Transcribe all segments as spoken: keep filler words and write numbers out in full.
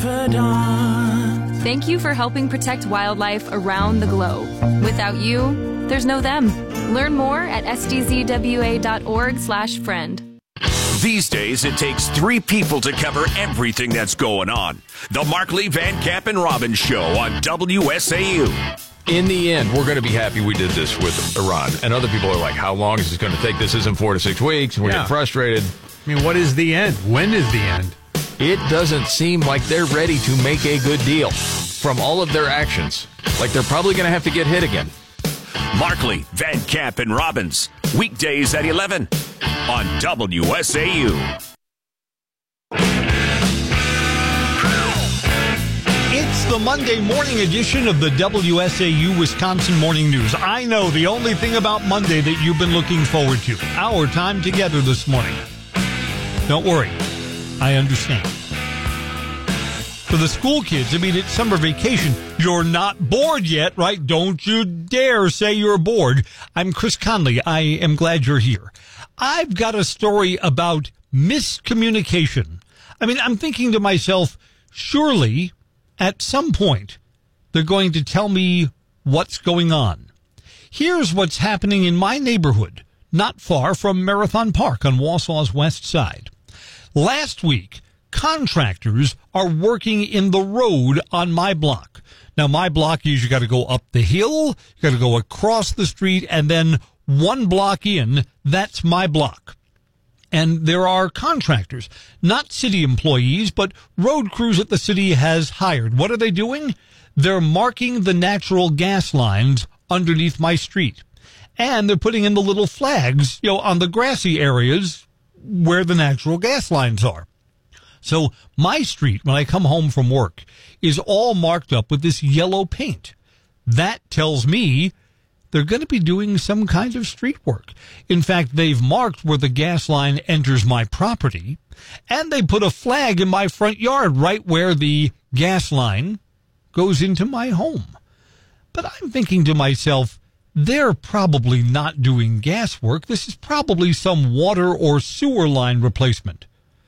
Thank you for helping protect wildlife around the globe. Without you, there's no them. Learn more at s d z w a dot org slash friend. These days, it takes three people to cover everything that's going on. The Markley, Van Camp, and Robbins Show on W S A U. In the end, we're going to be happy we did this with Iran. And other people are like, how long is this going to take? This isn't four to six weeks. And we're Yeah. getting frustrated. I mean, what is the end? When is the end? It doesn't seem like they're ready to make a good deal from all of their actions. Like they're probably going to have to get hit again. Markley, Van Camp, and Robbins. Weekdays at eleven on W S A U. It's the Monday morning edition of the W S A U Wisconsin Morning News. I know the only thing about Monday that you've been looking forward to. Our time together this morning. Don't worry. I understand. For the school kids, I mean, it's summer vacation. You're not bored yet, right? Don't you dare say you're bored. I'm Chris Conley. I am glad you're here. I've got a story about miscommunication. I mean, I'm thinking to myself, surely at some point they're going to tell me what's going on. Here's what's happening in my neighborhood, not far from Marathon Park on Wausau's west side. Last week, contractors are working in the road on my block. Now, my block is you got to go up the hill, you got to go across the street, and then one block in, that's my block. And there are contractors, not city employees, but road crews that the city has hired. What are they doing? They're marking the natural gas lines underneath my street. And they're putting in the little flags, you know, on the grassy areas where the natural gas lines are. So my street, when I come home from work, is all marked up with this yellow paint. That tells me they're going to be doing some kind of street work. In fact, they've marked where the gas line enters my property, and they put a flag in my front yard right where the gas line goes into my home. But I'm thinking to myself, they're probably not doing gas work. This is probably some water or sewer line replacement.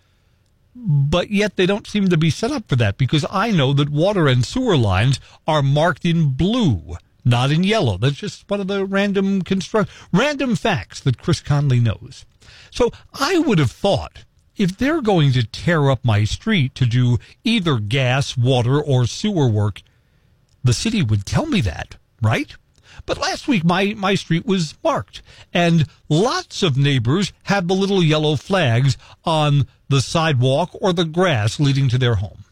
But yet they don't seem to be set up for that, because I know that water and sewer lines are marked in blue, not in yellow. That's just one of the random construct, random facts that Chris Conley knows. So I would have thought if they're going to tear up my street to do either gas, water, or sewer work, the city would tell me that, right? But last week, my, my street was marked, and lots of neighbors had the little yellow flags on the sidewalk or the grass leading to their home.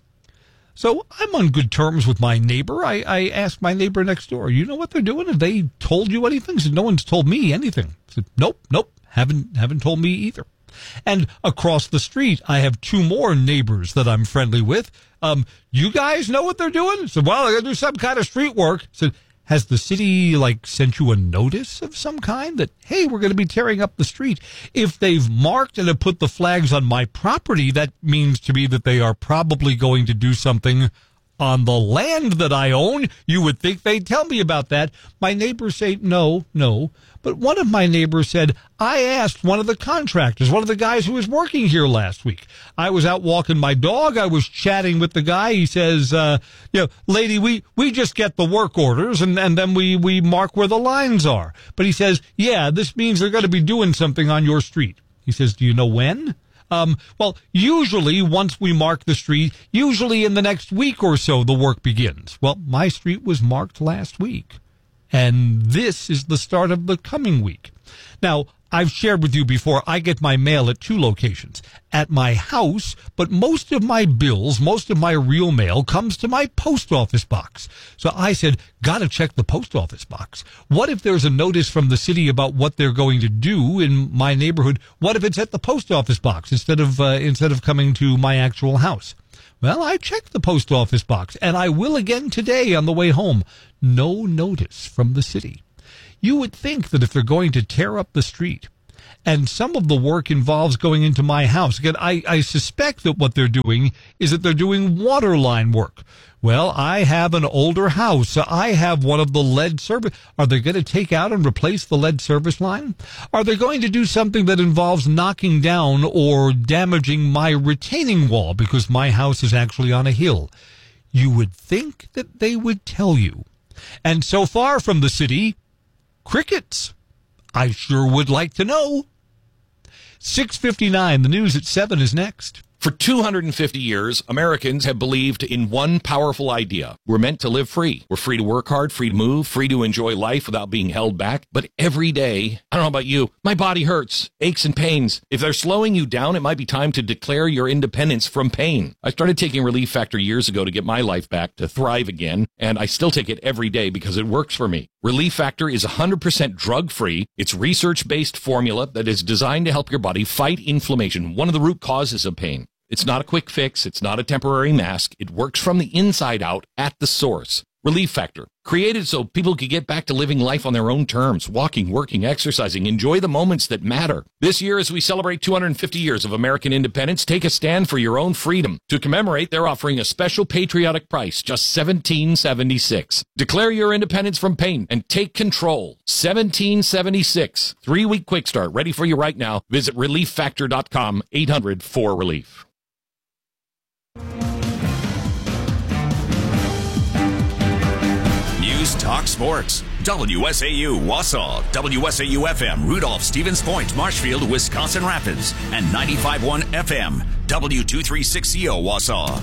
So I'm on good terms with my neighbor. I, I asked my neighbor next door, you know what they're doing? Have they told you anything? He said, no one's told me anything. I said, nope, nope, haven't, haven't told me either. And across the street, I have two more neighbors that I'm friendly with. Um, you guys know what they're doing? I said, well, they're going to do some kind of street work. I said, has the city, like, sent you a notice of some kind that, hey, we're going to be tearing up the street? If they've marked and have put the flags on my property, that means to me that they are probably going to do something on the land that I own. You would think they'd tell me about that. My neighbors say, no, no. But one of my neighbors said, I asked one of the contractors, one of the guys who was working here last week. I was out walking my dog. I was chatting with the guy. He says, uh, you know, lady, we, we just get the work orders and, and then we, we mark where the lines are. But he says, yeah, this means they're going to be doing something on your street. He says, do you know when? Um, well, usually once we mark the street, usually in the next week or so, the work begins. Well, my street was marked last week, and this is the start of the coming week. Now, I've shared with you before, I get my mail at two locations. At my house, but most of my bills, most of my real mail comes to my post office box. So I said, gotta check the post office box. What if there's a notice from the city about what they're going to do in my neighborhood? What if it's at the post office box instead of, uh, instead of coming to my actual house? Well, I checked the post office box, and I will again today on the way home. No notice from the city. You would think that if they're going to tear up the street, And some of the work involves going into my house. Again, I, I suspect that what they're doing is that they're doing water line work. Well, I have an older house, so I have one of the lead service. Are they going to take out and replace the lead service line? Are they going to do something that involves knocking down or damaging my retaining wall because my house is actually on a hill? You would think that they would tell you. And so far from the city, crickets. I sure would like to know. six fifty-nine, the news at seven is next. For two hundred fifty years, Americans have believed in one powerful idea. We're meant to live free. We're free to work hard, free to move, free to enjoy life without being held back. But every day, I don't know about you, my body hurts, aches and pains. If they're slowing you down, it might be time to declare your independence from pain. I started taking Relief Factor years ago to get my life back, to thrive again, and I still take it every day because it works for me. Relief Factor is one hundred percent drug-free. It's research-based formula that is designed to help your body fight inflammation, one of the root causes of pain. It's not a quick fix. It's not a temporary mask. It works from the inside out at the source. Relief Factor, created so people could get back to living life on their own terms, walking, working, exercising, enjoy the moments that matter. This year, as we celebrate two hundred fifty years of American independence, take a stand for your own freedom. To commemorate, they're offering a special patriotic price, just seventeen seventy-six. Declare your independence from pain and take control. seventeen seventy-six. Three-week quick start, ready for you right now. Visit relief factor dot com, eight hundred four relief. News Talk Sports. W S A U Wausau, W S A U F M Rudolph, Stevens Point, Marshfield, Wisconsin Rapids, and ninety-five point one F M W two thirty-six C O Wausau.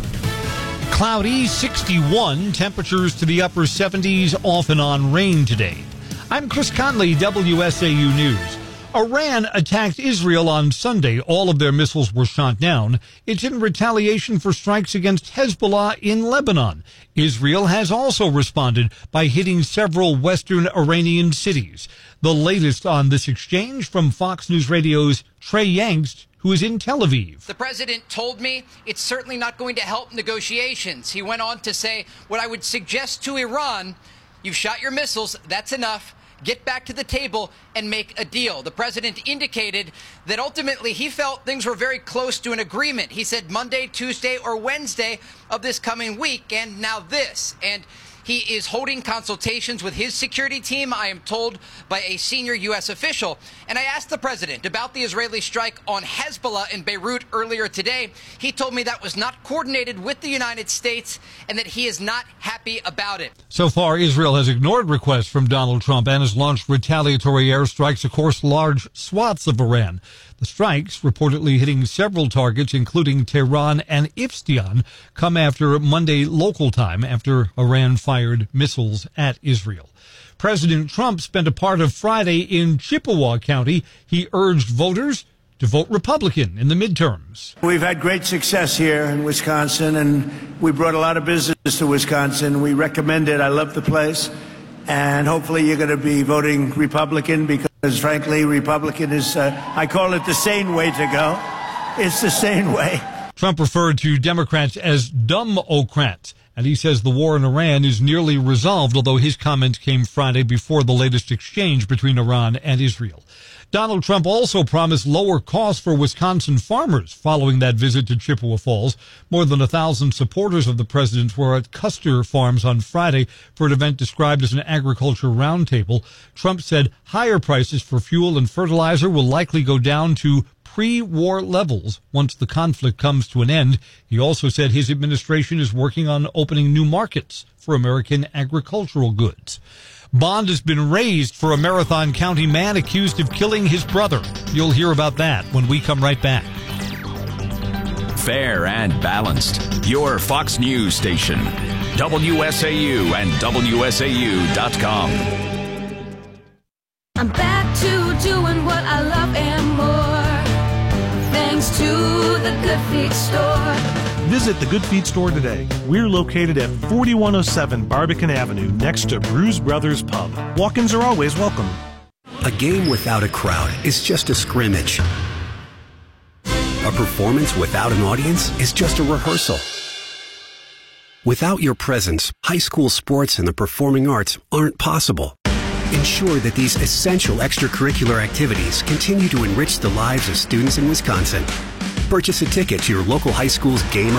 Cloudy, sixty-one, temperatures to the upper seventies, off and on rain today. I'm Chris Conley, W S A U News. Iran attacked Israel on Sunday. All of their missiles were shot down. It's in retaliation for strikes against Hezbollah in Lebanon. Israel has also responded by hitting several western Iranian cities. The latest on this exchange from Fox News Radio's Trey Yangst, who is in Tel Aviv. The president told me it's certainly not going to help negotiations. He went on to say, what I would suggest to Iran, you've shot your missiles, that's enough. Get back to the table and make a deal. The president indicated that ultimately he felt things were very close to an agreement. He said Monday, Tuesday, or Wednesday of this coming week, and now this. And he is holding consultations with his security team, I am told by a senior U S official. And I asked the president about the Israeli strike on Hezbollah in Beirut earlier today. He told me that was not coordinated with the United States and that he is not happy about it. So far, Israel has ignored requests from Donald Trump and has launched retaliatory airstrikes across large swaths of Iran. The strikes, reportedly hitting several targets, including Tehran and Ifstion, come after Monday local time after Iran fired missiles at Israel. President Trump spent a part of Friday in Chippewa County. He urged voters to vote Republican in the midterms. We've had great success here in Wisconsin, and we brought a lot of business to Wisconsin. We recommend it. I love the place. And hopefully you're going to be voting Republican because, frankly, Republican is, uh, I call it the sane way to go. It's the sane way. Trump referred to Democrats as dumb-ocrats, and he says the war in Iran is nearly resolved, although his comments came Friday before the latest exchange between Iran and Israel. Donald Trump also promised lower costs for Wisconsin farmers following that visit to Chippewa Falls. More than a thousand supporters of the president were at Custer Farms on Friday for an event described as an agriculture roundtable. Trump said higher prices for fuel and fertilizer will likely go down to pre-war levels once the conflict comes to an end. He also said his administration is working on opening new markets for American agricultural goods. Bond has been raised for a Marathon County man accused of killing his brother. You'll hear about that when we come right back. Fair and balanced. Your Fox News station. W S A U and W S A U dot com. I'm back to doing what I love and more. Thanks to the Good Feet Store. Visit the Good Feet Store today. We're located at forty-one oh seven Barbican Avenue, next to Brews Brothers Pub. Walk-ins are always welcome. A game without a crowd is just a scrimmage. A performance without an audience is just a rehearsal. Without your presence, high school sports and the performing arts aren't possible. Ensure that these essential extracurricular activities continue to enrich the lives of students in Wisconsin. Purchase a ticket to your local high school's game